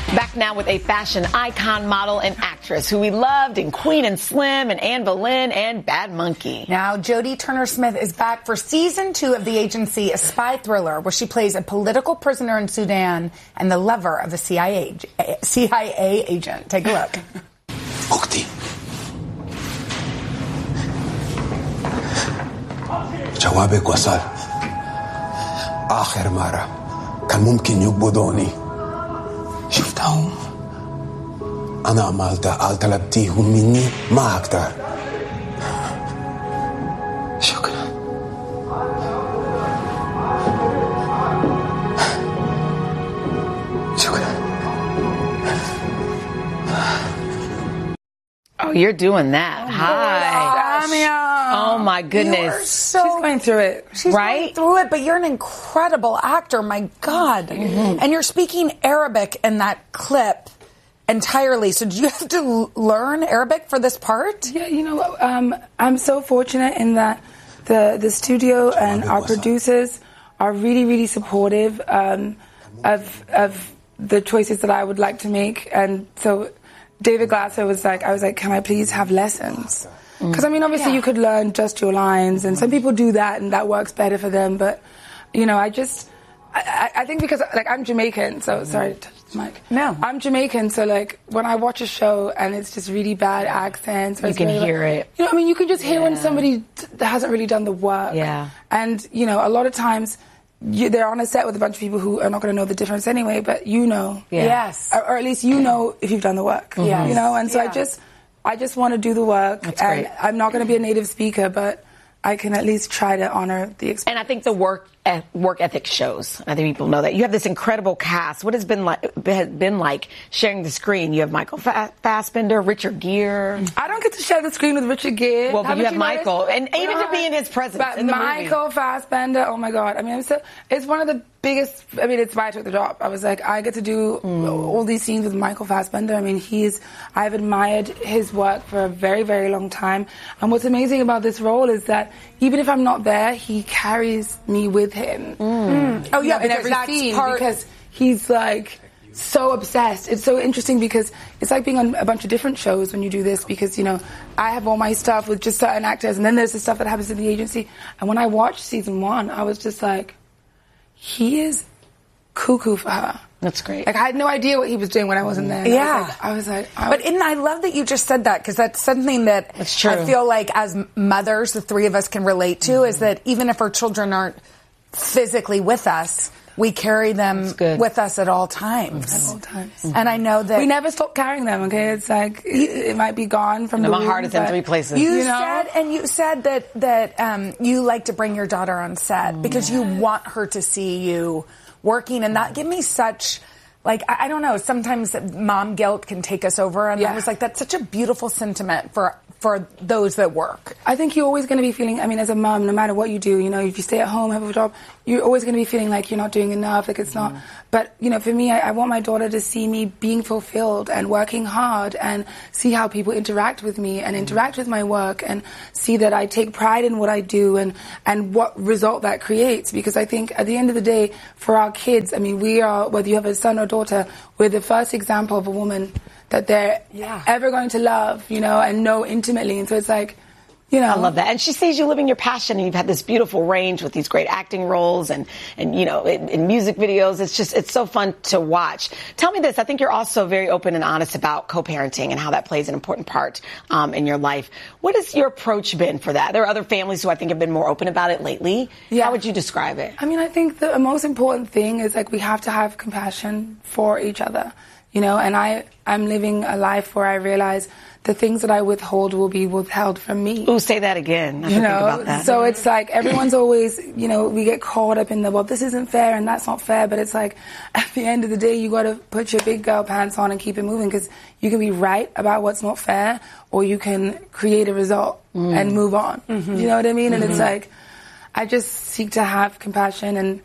Back now with a fashion icon, model, and actress who we loved in Queen and Slim and Anne Boleyn and Bad Monkey. Now, Jodie Turner-Smith is back for season 2 of The Agency, a spy thriller where she plays a political prisoner in Sudan and the lover of a CIA agent. Take a look. أختي جوابك وصل آخر مرة كان ممكن يقبضوني شفتهم أنا عملت طلبتيهم مني ما أقدر شكرا Oh, you're doing that. Hi. Oh, my goodness. She's going through it. She's going through it, but you're an incredible actor. My God. Mm-hmm. And you're speaking Arabic in that clip entirely. So did you have to learn Arabic for this part? Yeah, you know, I'm so fortunate in that the studio and our producers are really, really supportive of the choices that I would like to make. And so David Glasser was like, I was like, can I please have lessons? Because, I mean, obviously you could learn just your lines, and some people do that, and that works better for them. But, you know, I think because, like, I'm Jamaican, so, sorry, touch the mic. No. I'm Jamaican, so, like, when I watch a show and it's just really bad accents. You can hear it. You know, I mean, you can just hear when somebody hasn't really done the work. Yeah. And, you know, a lot of times they're on a set with a bunch of people who are not going to know the difference anyway, but you know. Yeah. Yes. Or at least you know if you've done the work. Yes. You know, and so I just want to do the work. That's and great. I'm not going to be a native speaker, but I can at least try to honor the experience. And I think the work ethic shows. I think people know that. You have this incredible cast. What has been like sharing the screen? You have Michael Fassbender, Richard Gere. I don't get to share the screen with Richard Gere. Well, but you have Michael, and even to be in his presence But in the Michael movie. Fassbender, oh my God. I mean, it's one of the biggest, I mean, it's why I took the job. I was like, I get to do all these scenes with Michael Fassbender. I mean, I've admired his work for a very, very long time. And what's amazing about this role is that even if I'm not there, he carries me with him. Oh, yeah, in every scene because he's like so obsessed. It's so interesting because it's like being on a bunch of different shows when you do this, because, you know, I have all my stuff with just certain actors, and then there's the stuff that happens in the agency. And when I watched season 1, I was just like, he is cuckoo for her. That's great. Like, I had no idea what he was doing when I wasn't there. Yeah. I was like, But I love that you just said that, because that's something that I feel like as mothers, the three of us can relate to, is that even if our children aren't physically with us, we carry them with us at all times. At all times. And I know that we never stop carrying them, okay? It's like, it might be gone from the my heart is in 3 places. You said that you like to bring your daughter on set because you want her to see you working, and that give me such, like, I don't know, sometimes mom guilt can take us over, and I was like, that's such a beautiful sentiment for those that work. I think you're always going to be feeling, I mean, as a mom, no matter what you do, you know, if you stay at home, have a job, you're always going to be feeling like you're not doing enough, like it's not. But, you know, for me, I want my daughter to see me being fulfilled and working hard and see how people interact with me and interact with my work and see that I take pride in what I do and what result that creates. Because I think at the end of the day, for our kids, I mean, we are, whether you have a son or daughter, we're the first example of a woman that they're ever going to love, you know, and know intimately. And so it's like, you know. I love that. And she sees you living your passion, and you've had this beautiful range with these great acting roles and you know, in music videos. It's so fun to watch. Tell me this. I think you're also very open and honest about co-parenting and how that plays an important part in your life. What has your approach been for that? There are other families who I think have been more open about it lately. Yeah. How would you describe it? I mean, I think the most important thing is, like, we have to have compassion for each other. You know, and I'm living a life where I realize the things that I withhold will be withheld from me. Ooh, say that again. I you know, think about that. So it's like everyone's always, you know, we get caught up in well, this isn't fair and that's not fair. But it's like, at the end of the day, you got to put your big girl pants on and keep it moving, because you can be right about what's not fair, or you can create a result and move on. You know what I mean? And it's like, I just seek to have compassion and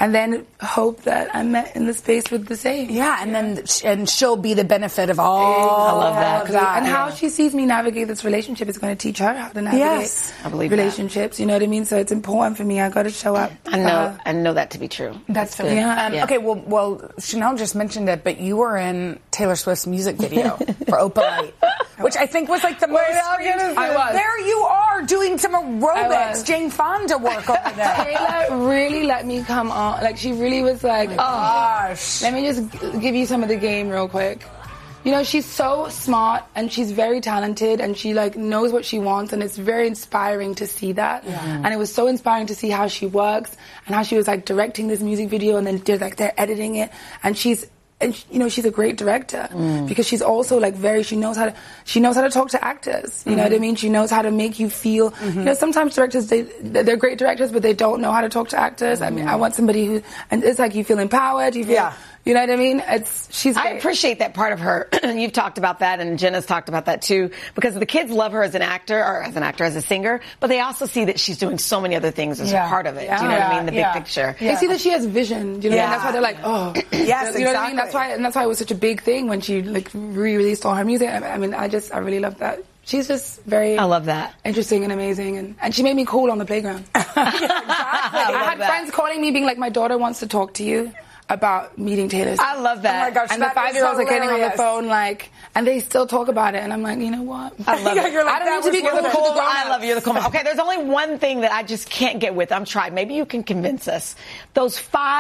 and then hope that I'm met in the space with the same. Yeah, and she'll be the benefit of all. I love that. And how she sees me navigate this relationship is going to teach her how to navigate I believe relationships. You know what I mean? So it's important for me. I got to show up. I know that to be true. That's good. Okay, well, Chanel just mentioned it, but you were in Taylor Swift's music video for Opa Light, which I think was like the most. I was. There you are doing some aerobics, Jane Fonda work over there. Taylor really let me come on. Like, she really was like, oh gosh. Let me just give you some of the game real quick. You know, she's so smart and she's very talented and she like knows what she wants, and it's very inspiring to see that. And it was so inspiring to see how she works and how she was like directing this music video, and then they're editing it, and she's a great director because she's also like she knows how to talk to actors. You know what I mean? She knows how to make you feel. You know, sometimes directors they're great directors, but they don't know how to talk to actors. I mean, I want somebody who, and it's like you feel empowered. You feel. You know what I mean? She's great. I appreciate that part of her. You've talked about that, and Jenna's talked about that too, because the kids love her as an actor, as a singer, but they also see that she's doing so many other things as a part of it. Do you know what I mean? The big picture. They see that she has vision. Do you know what I mean? That's why they're like, oh. Yes, you know what I mean? That's why it was such a big thing when she like re-released all her music. I mean, I really love that. She's just very I love that. Interesting and amazing, and she made me cool on the playground. Exactly. I had friends calling me being like, my daughter wants to talk to you about meeting Taylor Swift. I love that. Oh my gosh, and the 5-year-olds are getting on the phone and they still talk about it, and I'm like, you know what? I love it. You're like, I don't need to be cool. I love you. You're the cool. Okay, there's only one thing that I just can't get with. I'm trying. Maybe you can convince us. Those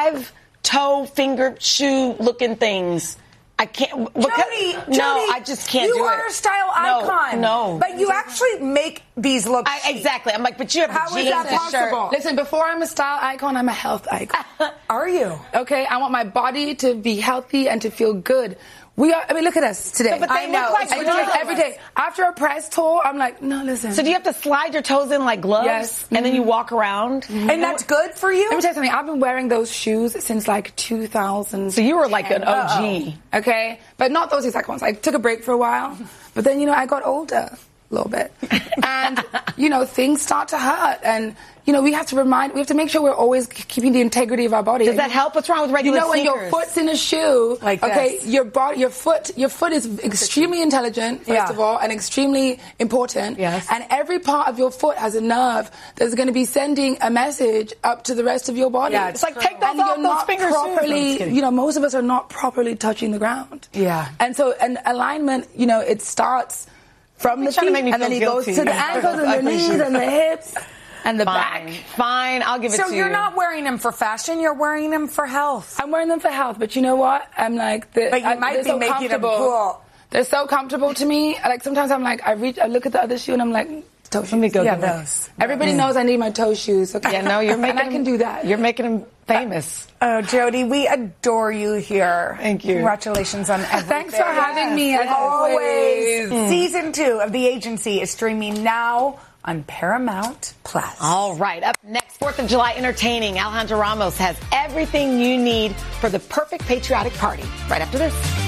5-toe finger shoe looking things. I can't. Jody, I just can't do it. You are a style icon. No. But you actually make these look chic. Exactly. I'm like, but you have How is that possible? Listen, before I'm a style icon, I'm a health icon. Are you? Okay, I want my body to be healthy and to feel good. Look at us today. But they look like every day. After a press tour, I'm like, no, listen. So do you have to slide your toes in like gloves? Yes. And then you walk around? And that's good for you? Let me tell you something. I've been wearing those shoes since like 2000. So you were like an OG. Okay? But not those exact ones. I took a break for a while. But then, I got older a little bit. And, things start to hurt. And, we have to make sure we're always keeping the integrity of our body. Does that help? What's wrong with regular when sneakers? your foot's in a shoe, like your foot is extremely intelligent, first of all, and extremely important. Yes. And every part of your foot has a nerve that's going to be sending a message up to the rest of your body. Yeah, it's like, take those off, those fingers properly, most of us are not properly touching the ground. Yeah. And so, alignment, it starts from the feet, and then it goes to the ankles and the knees and the hips. And the back. Fine, I'll give it to you. So you're not wearing them for fashion, you're wearing them for health. I'm wearing them for health, but you know what? I'm like... But you might be making them cool. They're so comfortable to me. Like, sometimes I'm like, I look at the other shoe and I'm like, toe shoes. Let me go get those. Everybody knows I need my toe shoes. Okay? Yeah, no, you're making and I can do that. You're making them famous. Oh, Jody, we adore you here. Thank you. Congratulations on everything. Thanks for having me, as always. Season 2 of The Agency is streaming now on Paramount Plus. All right, up next, 4th of July entertaining. Alejandra Ramos has everything you need for the perfect patriotic party. Right after this.